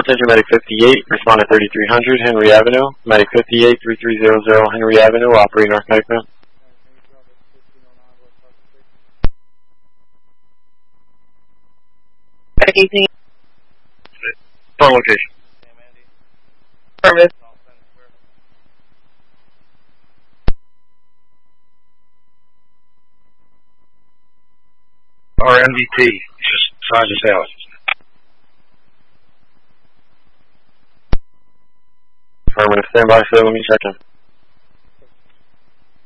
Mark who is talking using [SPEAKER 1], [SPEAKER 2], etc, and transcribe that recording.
[SPEAKER 1] attention, Medic 58, respond to 3300 Henry Avenue. Medic 58, 3300 Henry Avenue, operating North Medic now.
[SPEAKER 2] Medic 18.
[SPEAKER 1] Phone location.
[SPEAKER 2] Service.
[SPEAKER 3] Or MDT, just Sergeant Sales.
[SPEAKER 1] Affirmative, stand by, so let me check in.